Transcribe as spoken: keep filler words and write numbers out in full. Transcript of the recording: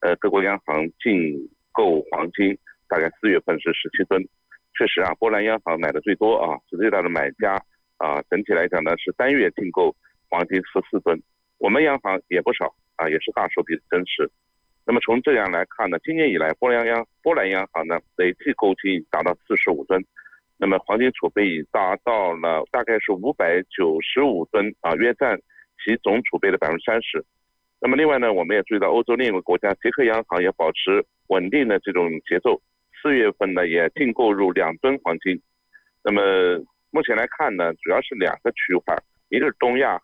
呃，各国央行进购黄金，大概四月份是十七吨。确实啊，波兰央行买的最多啊，是最大的买家啊。整体来讲呢，是单月进购黄金十四吨。我们央行也不少啊，也是大手笔的增持。那么从这样来看呢，今年以来波兰央波兰央行呢累计购金已达到四十五吨，那么黄金储备已达到了大概是五百九十五吨啊，约占其总储备的百分之三十。那么另外呢，我们也注意到欧洲另一个国家捷克央行也保持稳定的这种节奏，四月份呢也净购入两吨黄金。那么目前来看呢，主要是两个区块，一个是东亚。